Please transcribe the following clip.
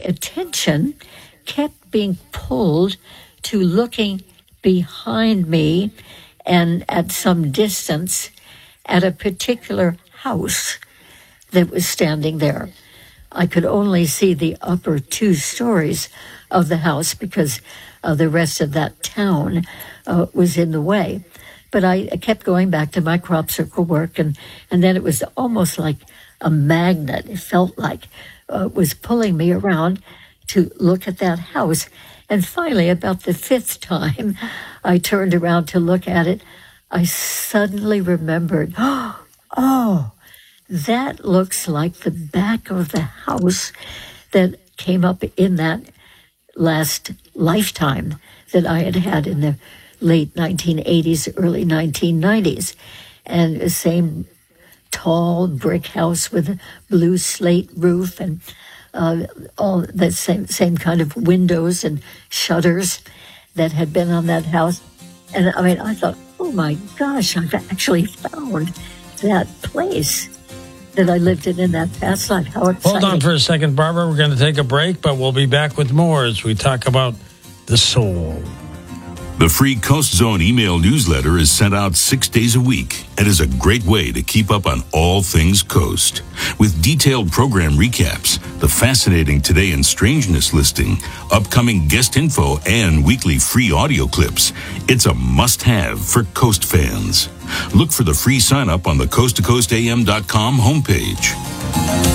attention kept being pulled to looking behind me and at some distance at a particular house that was standing there. I could only see the upper 2 stories of the house because the rest of that town was in the way. But I kept going back to my crop circle work, and then it was almost like a magnet. It felt like it was pulling me around to look at that house. And finally, about the 5th time I turned around to look at it, I suddenly remembered, oh, that looks like the back of the house that came up in that last lifetime that I had had in the late 1980s, early 1990s. And the same tall brick house with a blue slate roof and all the same kind of windows and shutters that had been on that house. And I mean, I thought, oh my gosh, I've actually found that place that I lived in that past life. How exciting. Hold on for a second, Barbara. We're going to take a break, but we'll be back with more as we talk about the soul. The free Coast Zone email newsletter is sent out 6 days a week and is a great way to keep up on all things Coast. With detailed program recaps, the fascinating Today in Strangeness listing, upcoming guest info, and weekly free audio clips, it's a must-have for Coast fans. Look for the free sign-up on the coasttocoastam.com homepage.